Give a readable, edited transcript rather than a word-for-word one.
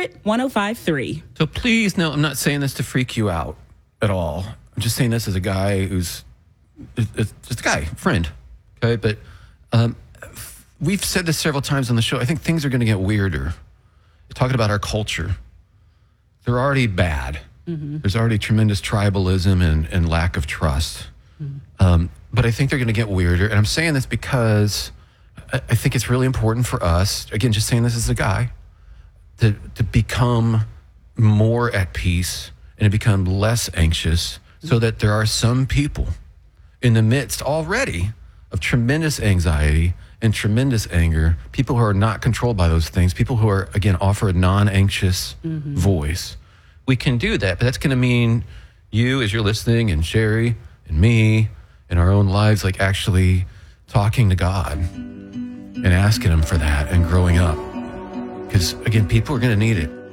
800-1053. So please, no, I'm not saying this to freak you out at all. I'm just saying this as a guy who's just a guy, friend. Okay, but we've said this several times on the show. I think things are going to get weirder. Talking about our culture, they're already bad. Mm-hmm. There's already tremendous tribalism and lack of trust. Mm-hmm. But I think they're going to get weirder. And I'm saying this because I think it's really important for us, again, just saying this as a guy, to become more at peace and to become less anxious, so that there are some people in the midst already of tremendous anxiety and tremendous anger, people who are not controlled by those things, people who are, again, offer a non-anxious voice. We can do that, but that's going to mean you, as you're listening, and Sherry, and me, in our own lives, like actually talking to God and asking him for that and growing up. Because, again, people are going to need it.